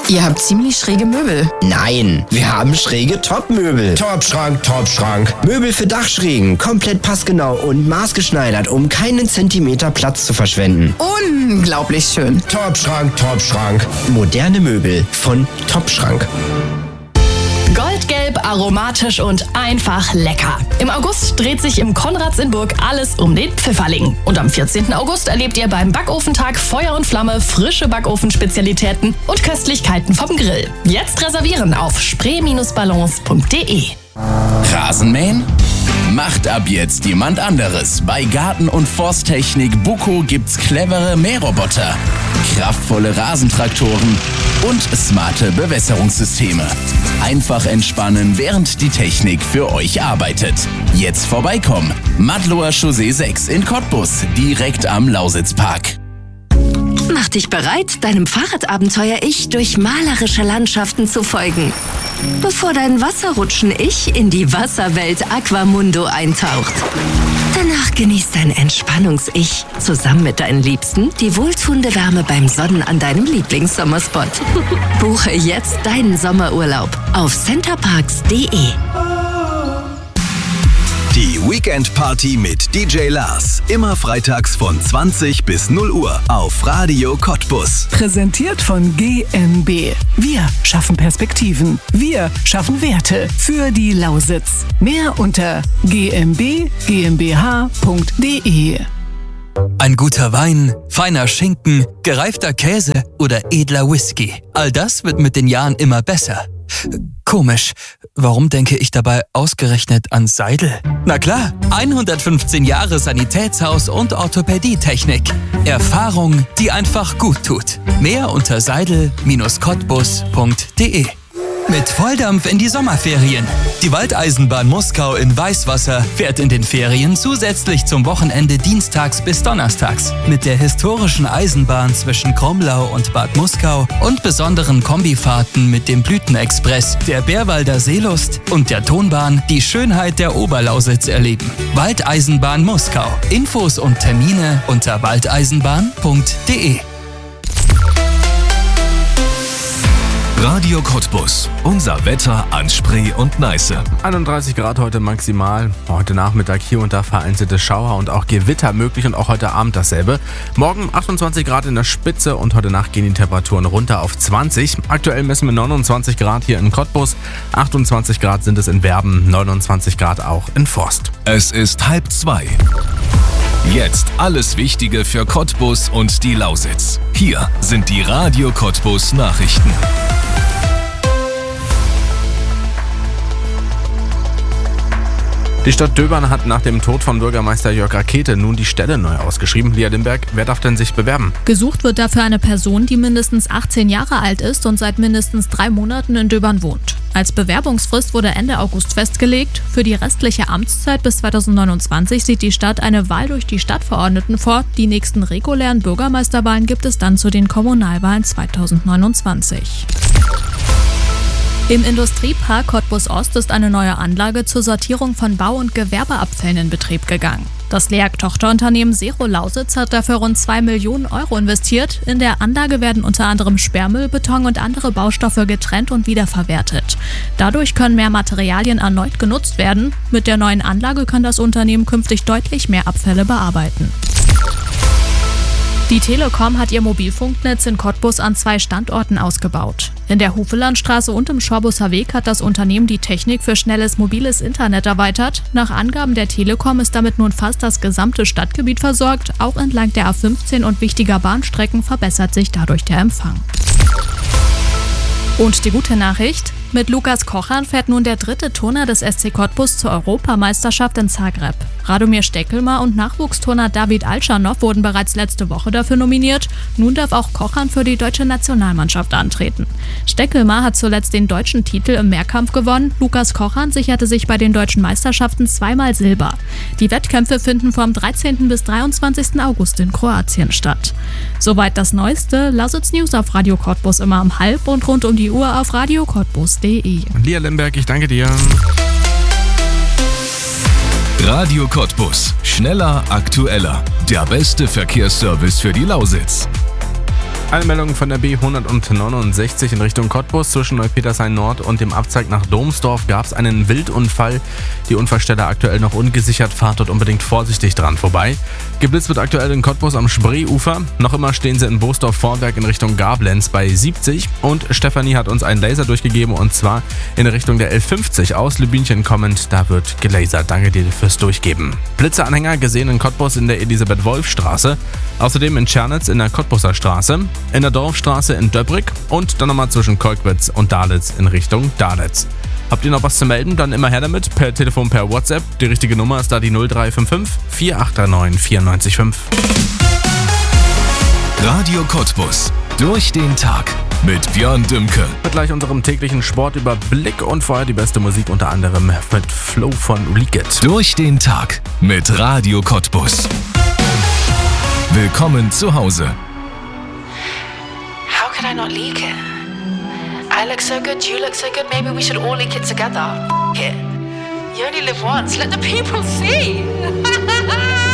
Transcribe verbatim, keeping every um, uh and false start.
Ihr habt ziemlich schräge Möbel. Nein, wir haben schräge Top-Möbel. Top-Schrank, Top-Schrank. Möbel für Dachschrägen, komplett passgenau und maßgeschneidert, um keinen Zentimeter Platz zu verschwenden. Unglaublich schön. Top-Schrank, Top-Schrank. Moderne Möbel von Top-Schrank. Goldgelb, aromatisch und einfach lecker. Im August dreht sich im Konrads in Burg alles um den Pfifferling. Und am vierzehnten August erlebt ihr beim Backofentag Feuer und Flamme, frische Backofenspezialitäten und Köstlichkeiten vom Grill. Jetzt reservieren auf spree Bindestrich ballons punkt de. Rasenmähen? Macht ab jetzt jemand anderes. Bei Garten- und Forsttechnik Buco gibt's clevere Mähroboter, kraftvolle Rasentraktoren und smarte Bewässerungssysteme. Einfach entspannen, während die Technik für euch arbeitet. Jetzt vorbeikommen. Madloer Chaussee sechs in Cottbus, direkt am Lausitzpark. Mach dich bereit, deinem Fahrradabenteuer-Ich durch malerische Landschaften zu folgen, bevor dein Wasserrutschen-Ich in die Wasserwelt Aquamundo eintaucht. Danach genießt dein Entspannungs-Ich zusammen mit deinen Liebsten die wohltuende Wärme beim Sonnen an deinem Lieblingssommerspot. Buche jetzt deinen Sommerurlaub auf centerparks punkt de. Die Weekend Party mit D J Lars. Immer freitags von zwanzig bis null Uhr auf Radio Cottbus. Präsentiert von G M B. Wir schaffen Perspektiven. Wir schaffen Werte für die Lausitz. Mehr unter g m b g m b h punkt de. Ein guter Wein, feiner Schinken, gereifter Käse oder edler Whisky. All das wird mit den Jahren immer besser. Komisch, warum denke ich dabei ausgerechnet an Seidel? Na klar, hundertfünfzehn Jahre Sanitätshaus und Orthopädietechnik. Erfahrung, die einfach gut tut. Mehr unter seidel Bindestrich cottbus punkt de. Mit Volldampf in die Sommerferien. Die Waldeisenbahn Muskau in Weißwasser fährt in den Ferien zusätzlich zum Wochenende dienstags bis donnerstags. Mit der historischen Eisenbahn zwischen Kromlau und Bad Muskau und besonderen Kombifahrten mit dem Blütenexpress, der Bärwalder Seelust und der Tonbahn die Schönheit der Oberlausitz erleben. Waldeisenbahn Muskau. Infos und Termine unter waldeisenbahn punkt de. Radio Cottbus. Unser Wetter an Spree und Neiße. einunddreißig Grad heute maximal. Heute Nachmittag hier und da vereinzelte Schauer und auch Gewitter möglich und auch heute Abend dasselbe. Morgen achtundzwanzig Grad in der Spitze und heute Nacht gehen die Temperaturen runter auf zwanzig. Aktuell messen wir neunundzwanzig Grad hier in Cottbus, achtundzwanzig Grad sind es in Werben, neunundzwanzig Grad auch in Forst. Es ist halb zwei. Jetzt alles Wichtige für Cottbus und die Lausitz. Hier sind die Radio Cottbus Nachrichten. Die Stadt Döbern hat nach dem Tod von Bürgermeister Jörg Rakete nun die Stelle neu ausgeschrieben. Lia Limberg, wer darf denn sich bewerben? Gesucht wird dafür eine Person, die mindestens achtzehn Jahre alt ist und seit mindestens drei Monaten in Döbern wohnt. Als Bewerbungsfrist wurde Ende August festgelegt. Für die restliche Amtszeit bis zweitausendneunundzwanzig sieht die Stadt eine Wahl durch die Stadtverordneten vor. Die nächsten regulären Bürgermeisterwahlen gibt es dann zu den Kommunalwahlen zweitausendneunundzwanzig. Im Industriepark Cottbus Ost ist eine neue Anlage zur Sortierung von Bau- und Gewerbeabfällen in Betrieb gegangen. Das LEAG-Tochterunternehmen Zero Lausitz hat dafür rund zwei Millionen Euro investiert. In der Anlage werden unter anderem Sperrmüll, Beton und andere Baustoffe getrennt und wiederverwertet. Dadurch können mehr Materialien erneut genutzt werden. Mit der neuen Anlage kann das Unternehmen künftig deutlich mehr Abfälle bearbeiten. Die Telekom hat ihr Mobilfunknetz in Cottbus an zwei Standorten ausgebaut. In der Hufelandstraße und im Schorbusser Weg hat das Unternehmen die Technik für schnelles mobiles Internet erweitert. Nach Angaben der Telekom ist damit nun fast das gesamte Stadtgebiet versorgt. Auch entlang der A fünfzehn und wichtiger Bahnstrecken verbessert sich dadurch der Empfang. Und die gute Nachricht: Mit Lukas Kochan fährt nun der dritte Turner des S C Cottbus zur Europameisterschaft in Zagreb. Radomir Steckelmar und Nachwuchsturner David Alschanow wurden bereits letzte Woche dafür nominiert. Nun darf auch Kochan für die deutsche Nationalmannschaft antreten. Steckelmar hat zuletzt den deutschen Titel im Mehrkampf gewonnen. Lukas Kochan sicherte sich bei den deutschen Meisterschaften zweimal Silber. Die Wettkämpfe finden vom dreizehnten bis dreiundzwanzigsten August in Kroatien statt. Soweit das Neueste. Lausitz News auf Radio Cottbus immer um halb und rund um die Uhr auf radio cottbus punkt de. Lia Lemberg, ich danke dir. Radio Cottbus. Schneller, aktueller. Der beste Verkehrsservice für die Lausitz. Eine Meldung von der B hundertneunundsechzig in Richtung Cottbus. Zwischen Neupetershain Nord und dem Abzweig nach Domsdorf gab es einen Wildunfall. Die Unfallstelle aktuell noch ungesichert. Fahrt dort unbedingt vorsichtig dran vorbei. Geblitzt wird aktuell in Cottbus am Spreeufer. Noch immer stehen sie in Boosdorf-Vorwerk in Richtung Gablenz bei siebzig. Und Stefanie hat uns einen Laser durchgegeben und zwar in Richtung der L fünfzig aus Lübinchen kommend. Da wird gelasert. Danke dir fürs Durchgeben. Blitzeanhänger gesehen in Cottbus in der Elisabeth-Wolf-Straße. Außerdem in Tschernitz in der Cottbuser Straße. In der Dorfstraße in Döbrick und dann nochmal zwischen Kolkwitz und Dalitz in Richtung Dalitz. Habt ihr noch was zu melden? Dann immer her damit, per Telefon, per WhatsApp. Die richtige Nummer ist da die null drei fünf fünf, vier acht drei neun, vier neun fünf. Radio Cottbus. Durch den Tag mit Björn Dümke. Mit gleich unserem täglichen Sportüberblick und vorher die beste Musik, unter anderem mit Flow von Leakit. Durch den Tag mit Radio Cottbus. Willkommen zu Hause. How could I not leak it? I look so good, you look so good, maybe we should all leak it together. F it. You only live once, let the people see.